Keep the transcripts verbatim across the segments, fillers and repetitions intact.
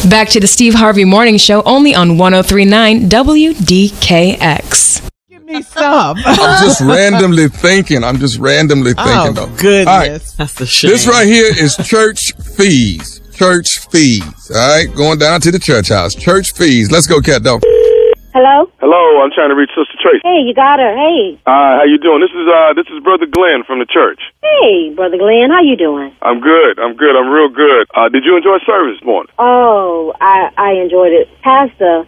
Back to the Steve Harvey Morning Show, only on one oh three point nine W D K X. Give me some. I'm just randomly thinking. I'm just randomly thinking, oh, though. Goodness. All right. That's the shame. This right here is church fees. Church fees. All right. Going down to the church house. Church fees. Let's go, cat dog. Hello? Hello, I'm trying to reach Sister Tracy. Hey, you got her. Hey. Uh, how you doing? This is uh, this is Brother Glenn from the church. Hey, Brother Glenn, how you doing? I'm good. I'm good. I'm real good. Uh, did you enjoy service this morning? Oh, I I enjoyed it. Pastor.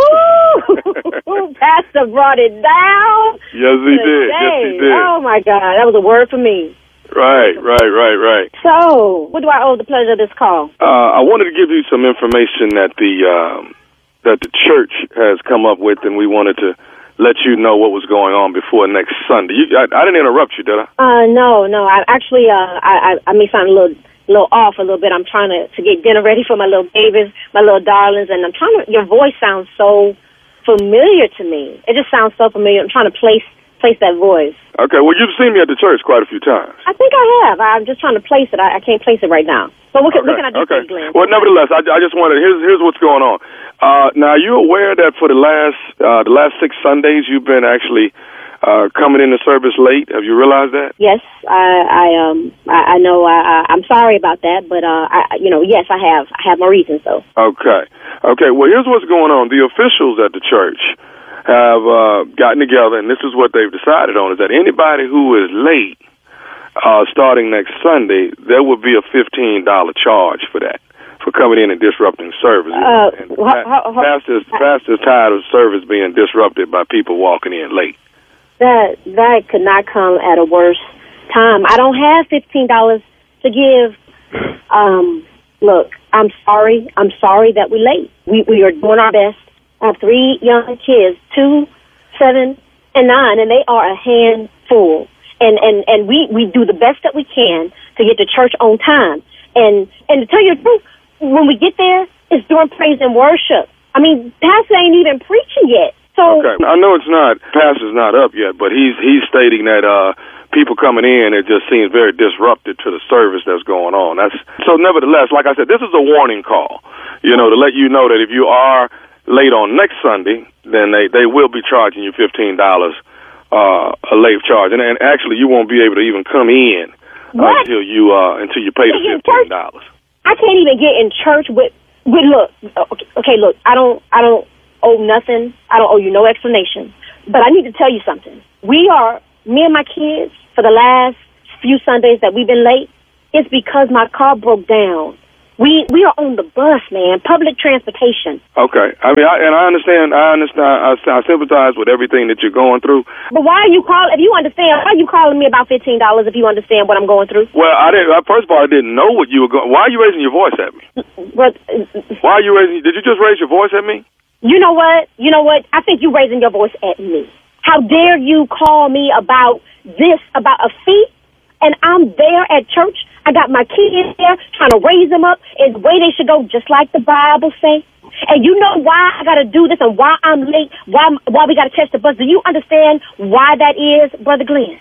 Woo! Pastor brought it down. Yes, he did. Yes, he did. Oh, my God. That was a word for me. Right, right, right, right. So, what do I owe the pleasure of this call? Uh, I wanted to give you some information that the um, that the church has come up with, and we wanted to let you know what was going on before next Sunday. You, I, I didn't interrupt you, did I? Uh, no, no. I actually, uh, I, I, I may sound a little, little off a little bit. I'm trying to, to get dinner ready for my little babies, my little darlings, and I'm trying to. Your voice sounds so familiar to me. It just sounds so familiar. I'm trying to place place that voice. Okay. Well, you've seen me at the church quite a few times. I think I have. I'm just trying to place it. I, I can't place it right now. But what can, okay. what can I do okay. for you, Glenn? Well, nevertheless, I, I just wanted. Here's here's what's going on. Uh, now, are you aware that for the last uh, the last six Sundays you've been actually uh, coming into service late? Have you realized that? Yes, I, I um I, I know. I, I I'm sorry about that, but uh, I you know yes I have I have my reasons though. Okay, okay. Well, here's what's going on. The officials at the church have uh, gotten together, and this is what they've decided on: is that anybody who is late uh, starting next Sunday, there will be a fifteen dollar charge for that. For coming in and disrupting service. Uh, and ho- ho- ho- pastors, pastors tired of service being disrupted by people walking in late. That that could not come at a worse time. I don't have fifteen dollars to give. Um, look, I'm sorry. I'm sorry that we're late. We we are doing our best. I have three young kids, two, seven, and nine, and they are a handful. And and and we we do the best that we can to get to church on time. And and to tell you the truth, when we get there, it's during praise and worship. I mean, Pastor ain't even preaching yet. So okay, I know it's not, Pastor's not up yet, but he's he's stating that uh, people coming in, it just seems very disruptive to the service that's going on. That's so. Nevertheless, like I said, this is a warning call, you know, to let you know that if you are late on next Sunday, then they, they will be charging you fifteen dollars uh, a late charge, and, and actually you won't be able to even come in uh, until you uh, until you pay the fifteen dollars. I can't even get in church with, with look, okay, okay, look, I don't, I don't owe nothing. I don't owe you no explanation. But I need to tell you something. We are, me and my kids, for the last few Sundays that we've been late, it's because my car broke down. We we are on the bus, man, public transportation. Okay. I mean, I, and I understand, I understand, I, I sympathize with everything that you're going through. But why are you calling, if you understand, why are you calling me about fifteen dollars if you understand what I'm going through? Well, I didn't, first of all, I didn't know what you were going, why are you raising your voice at me? But, why are you raising, did you just raise your voice at me? You know what? You know what? I think you're raising your voice at me. How dare you call me about this, about a fee? And I'm there at church. I got my kids there trying to raise them up in the way they should go, just like the Bible say. And you know why I got to do this and why I'm late, why why we got to catch the bus. Do you understand why that is, Brother Glenn?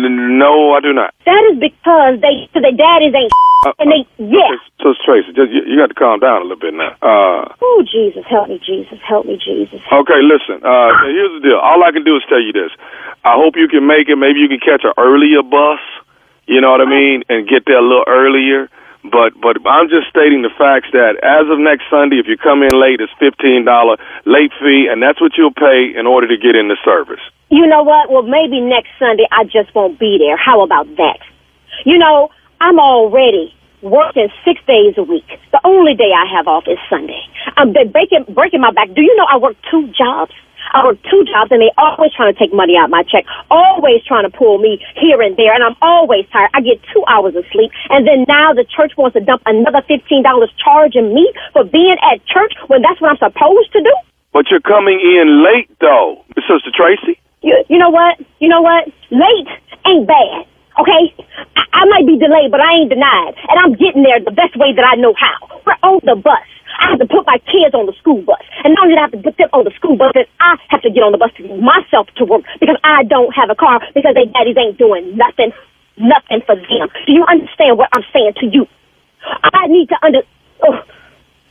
No, I do not. That is because they, cause their daddies ain't uh, and they, yeah. So, so Tracy, just, you, you got to calm down a little bit now. Uh, oh, Jesus, help me, Jesus, help me, Jesus. Okay, listen, uh, here's the deal. All I can do is tell you this. I hope you can make it. Maybe you can catch an earlier bus. You know what I mean? And get there a little earlier. But but I'm just stating the facts that as of next Sunday, if you come in late, it's fifteen dollars late fee, and that's what you'll pay in order to get in the service. You know what? Well, maybe next Sunday I just won't be there. How about that? You know, I'm already working six days a week. The only day I have off is Sunday. I'm breaking, breaking my back. Do you know I work two jobs? I work two jobs, and they always trying to take money out of my check, always trying to pull me here and there, and I'm always tired. I get two hours of sleep, and then now the church wants to dump another fifteen dollars charging me for being at church when that's what I'm supposed to do? But you're coming in late, though, Sister Tracy. You, you know what? You know what? Late ain't bad, okay? I, I might be delayed, but I ain't denied, and I'm getting there the best way that I know how. We're on the bus. I have to put my kids on the school bus. And not only do I have to put them on the school bus, but I have to get on the bus to get myself to work because I don't have a car because their daddies ain't doing nothing, nothing for them. Do you understand what I'm saying to you? I need to under... Oh,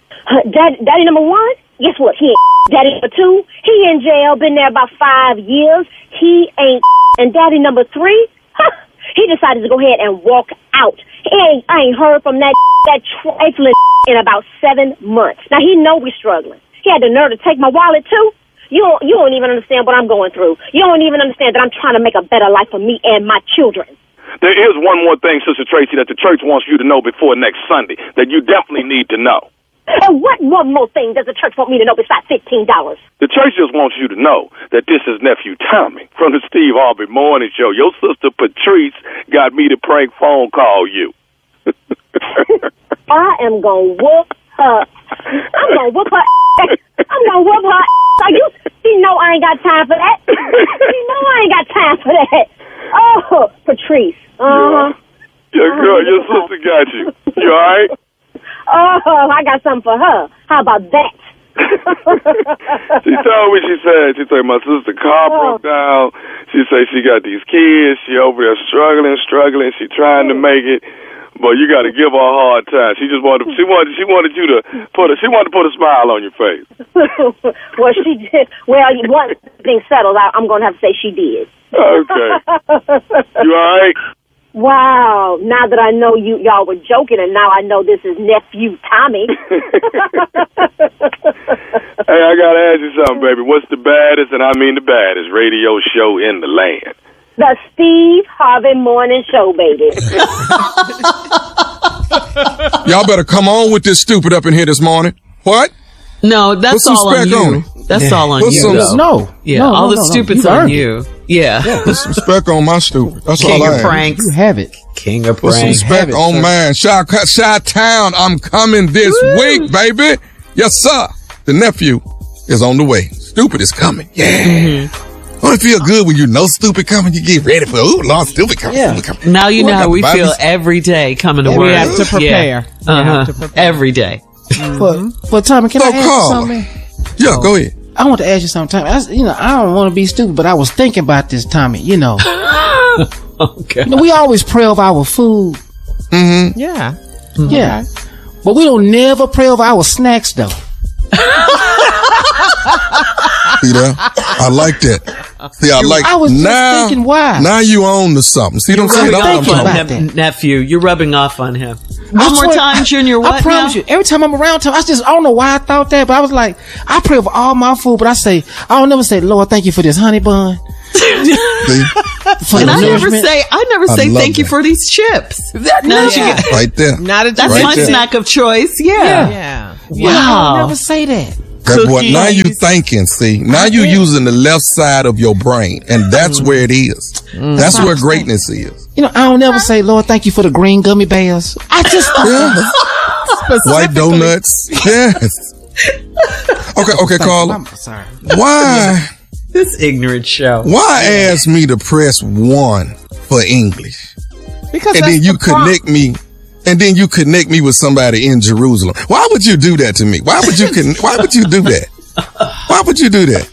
Dad, daddy number one, guess what? He ain't. Daddy number two, he in jail, been there about five years. He ain't. And daddy number three, huh, he decided to go ahead and walk out. He ain't, I ain't heard from that that trifling in about seven months. Now, he know we struggling. He had the nerve to take my wallet, too. You don't, you don't even understand what I'm going through. You don't even understand that I'm trying to make a better life for me and my children. There is one more thing, Sister Tracy, that the church wants you to know before next Sunday that you definitely need to know. And what one more thing does the church want me to know besides fifteen dollars? The church just wants you to know that this is Nephew Tommy from the Steve Harvey Morning Show. Your sister Patrice got me to prank phone call you. I am going to whoop her. I'm going to whoop her. I'm going to whoop her. Are you, she know I ain't got time for that. She know I ain't got time for that. Oh, Patrice. Uh-huh. Yeah, yeah girl, your sister got you. You all right? Oh, I got something for her. How about that? She told me, she said, she said, my sister car broke down. She said she got these kids. She over there struggling, struggling. She trying to make it. But you got to give her a hard time. She just wanted, she wanted, she wanted you to put a, she wanted to put a smile on your face. Well, she did. Well, one thing settled. I, I'm going to have to say she did. Okay. You all right? Wow. Now that I know you, y'all were joking, and now I know this is Nephew Tommy. Hey, I got to ask you something, baby. What's the baddest, and I mean the baddest, radio show in the land? The Steve Harvey Morning Show, baby. Y'all better come on with this stupid up in here this morning. What? No, that's all on you. On that's all on Put you. Some, no. Yeah, no, all no, the no, stupid's no. on you. Yeah. yeah. Put some respect on my stupid. That's King all I of am. pranks. You have it. King of Put pranks. some respect on mine. Chi-Town, I'm coming this Woo. week, baby. Yes, sir. The nephew is on the way. Stupid is coming. Yeah. Mm-hmm. Don't it feel good when you know stupid coming? You get ready for, ooh, Lord, stupid coming. Yeah. Stupid coming. Now you Ooh, know how we feel Bibles. every day coming to Yeah, work. we have to prepare. Yeah. We Uh-huh. have to prepare. Every day. Mm-hmm. But, but Tommy, can So I ask call. you something? Yeah, oh. go ahead. I want to ask you something, Tommy. I, you know, I don't want to be stupid, but I was thinking about this, Tommy. You know, okay. You know, we always pray over our food. Mm-hmm. Yeah, mm-hmm. yeah, but we don't never pray over our snacks, though. See that? I like that. See, I like I was just now, thinking why. Now you own to something. See what I'm saying? Rubbing That's off what I'm on talking him, about. nephew. You're rubbing off on him. I One more swear- time, Junior. What I promise now? you, every time I'm around Tommy, I just, I don't know why I thought that, but I was like, I pray over all my food, but I say, I don't never say, Lord, thank you for this honey bun. See? For And the I never nourishment. say, I never I say love thank you that. for these chips. That, Now no, that you get- Right there. Not a That's Right my there. snack of choice. Yeah. Yeah. yeah, I Wow. don't never say that. That boy, Cookies. now you thinking, see? Now you using the left side of your brain, and that's where it is. That's where greatness is. You know, I don't never say, Lord, thank you for the green gummy bears. I just, Yeah. White donuts. Yes. Okay, okay, Carla. I'm sorry. Why, This ignorant show. why ask me to press one for English? Because And that's then you the prompt. connect me, and then you connect me with somebody in Jerusalem. Why would you do that to me? Why would you, con- why would you do that? Why would you do that?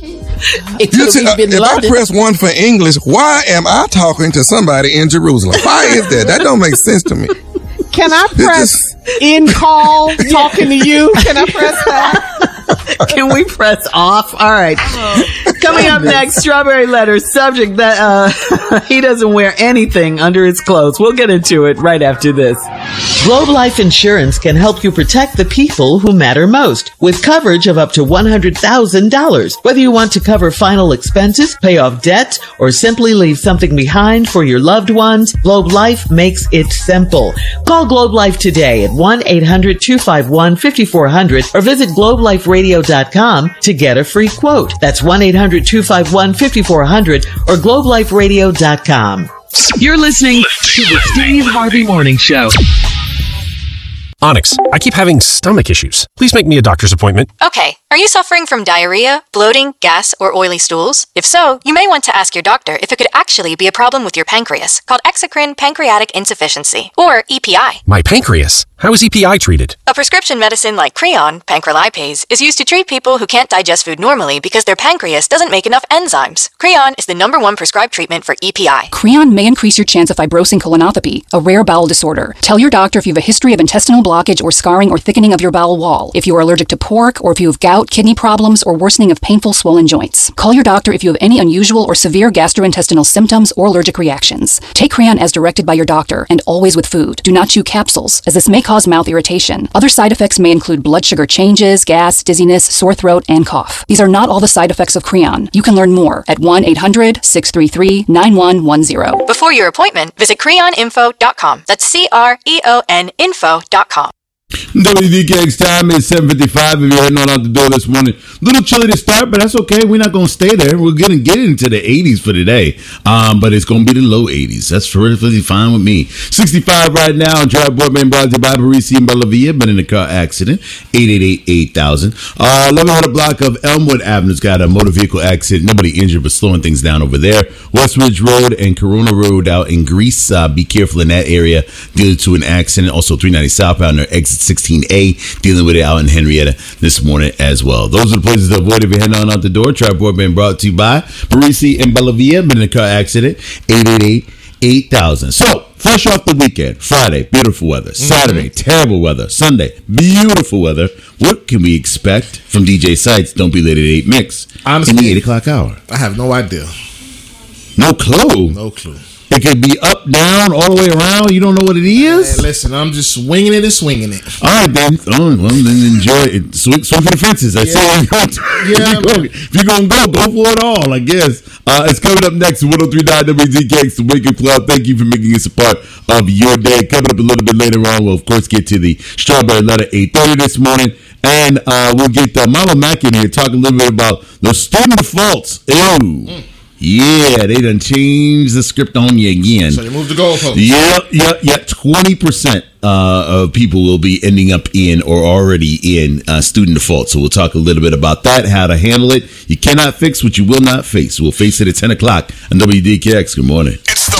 It You could t- have uh, been if I London. press one for English, why am I talking to somebody in Jerusalem? Why is that? That don't make sense to me. Can I It press just- in call talking to you? Can I press that? Can we press off? All right. Coming up next, Strawberry Letter, subject that uh, he doesn't wear anything under his clothes. We'll get into it right after this. Globe Life Insurance can help you protect the people who matter most with coverage of up to one hundred thousand dollars. Whether you want to cover final expenses, pay off debt, or simply leave something behind for your loved ones, Globe Life makes it simple. Call Globe Life today at one eight hundred two five one five four zero zero or visit globe life radio dot com to get a free quote. That's one eight hundred two five one five four zero zero or globe life radio dot com. You're listening to the Steve Harvey Morning Show. Onyx, I keep having stomach issues. Please make me a doctor's appointment. Okay, Are you suffering from diarrhea, bloating, gas, or oily stools? If so, you may want to ask your doctor if it could actually be a problem with your pancreas, called exocrine pancreatic insufficiency, or E P I. My pancreas? How is E P I treated? A prescription medicine like Creon, pancrelipase, is used to treat people who can't digest food normally because their pancreas doesn't make enough enzymes. Creon is the number one prescribed treatment for E P I. Creon may increase your chance of fibrosing colonopathy, a rare bowel disorder. Tell your doctor if you have a history of intestinal blockage or scarring or thickening of your bowel wall, if you are allergic to pork, or if you have gout, kidney problems, or worsening of painful swollen joints. Call your doctor if you have any unusual or severe gastrointestinal symptoms or allergic reactions. Take Creon as directed by your doctor, and always with food. Do not chew capsules, as this may cause mouth irritation. Other side effects may include blood sugar changes, gas, dizziness, sore throat, and cough. These are not all the side effects of Creon. You can learn more at one eight hundred, six three three, nine one one zero. Before your appointment, visit creon info dot com. That's C R E O N info dot com. W D K X time is seven fifty-five. If you're heading on out the door this morning, a little chilly to start, but that's okay. We're not going to stay there. We're going to get into the eighties for today, um, but it's going to be the low eighties. That's perfectly fine with me. sixty-five right now. Drive Boardman brought to you by Parisi and Bellavia. Been in a car accident. eight eight eight, eight thousand. Uh, eleven hundred block of Elmwood Avenue's got a motor vehicle accident. Nobody injured, but slowing things down over there. Westridge Road and Corona Road out in Greece. Uh, be careful in that area due to an accident. Also, three ninety southbound near exit sixteen A, dealing with it out in Henrietta this morning as well. Those are the places to avoid if you're heading on out the door. Tri-Board being brought to you by Parisi and Bellavia. Been in a car accident. eight eight eight, eight thousand. So, fresh off the weekend, Friday, beautiful weather. Saturday, mm-hmm. terrible weather. Sunday, beautiful weather. What can we expect from D J Sites? Don't be late at eight mix. Honestly, in the eight o'clock hour. I have no idea. No clue. No clue. It could be up, down, all the way around. You don't know what it is? Man, listen, I'm just swinging it and swinging it. All right, then. Oh, well, then enjoy it. Swing, swing for the fences. I yeah. say. Yeah, if you're going to go, go for it all, I guess. Uh, it's coming up next. one oh three point nine W D K X, the Wake Up Club. Thank you for making us a part of your day. Coming up a little bit later on, we'll, of course, get to the Strawberry Letter eight thirty this morning. And uh, we'll get uh, Mama Mack in here, talk a little bit about the student defaults. Ew. Mm. Yeah, they done changed the script on you again. So you moved the goalpost. Yeah, yeah, yeah. twenty percent uh, of people will be ending up in or already in uh, student default. So we'll talk a little bit about that, how to handle it. You cannot fix what you will not face. We'll face it at ten o'clock on W D K X. Good morning. It's